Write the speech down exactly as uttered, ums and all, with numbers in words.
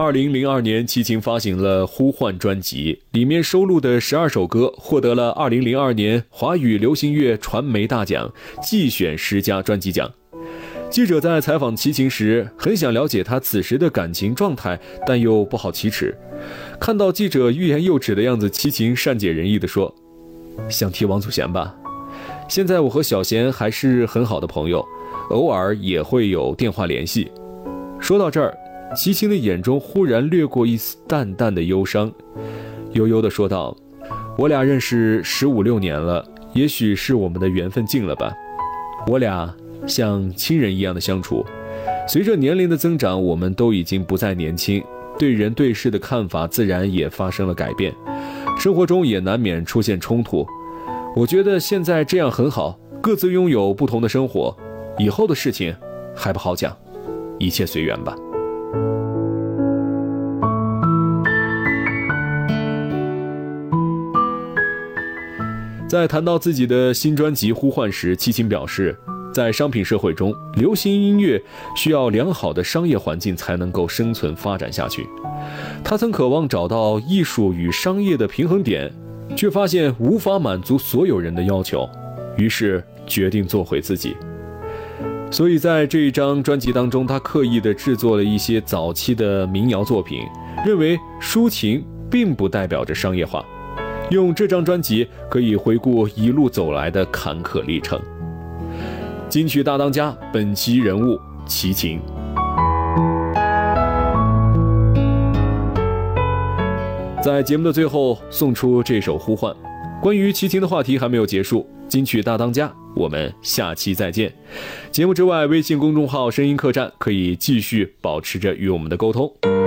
二零零二年，齐秦发行了《呼唤》专辑，里面收录的十二首歌获得了二零零二年华语流行乐传媒大奖季选十佳专辑奖。记者在采访齐秦时，很想了解他此时的感情状态，但又不好启齿。看到记者欲言又止的样子，齐秦善解人意地说：“想提王祖贤吧，现在我和小贤还是很好的朋友，偶尔也会有电话联系。”说到这儿，齐秦的眼中忽然掠过一丝淡淡的忧伤，悠悠地说道：“我俩认识十五六年了，也许是我们的缘分尽了吧。我俩像亲人一样的相处，随着年龄的增长，我们都已经不再年轻，对人对事的看法自然也发生了改变，生活中也难免出现冲突。我觉得现在这样很好，各自拥有不同的生活，以后的事情还不好讲，一切随缘吧。”在谈到自己的新专辑《呼唤》时，齐秦表示，在商品社会中，流行音乐需要良好的商业环境才能够生存发展下去。他曾渴望找到艺术与商业的平衡点，却发现无法满足所有人的要求，于是决定做回自己。所以在这一张专辑当中，他刻意地制作了一些早期的民谣作品，认为抒情并不代表着商业化。用这张专辑可以回顾一路走来的坎坷历程。金曲大当家本期人物齐秦。在节目的最后送出这首呼唤。关于齐秦的话题还没有结束，金曲大当家我们下期再见。节目之外，微信公众号声音客栈可以继续保持着与我们的沟通。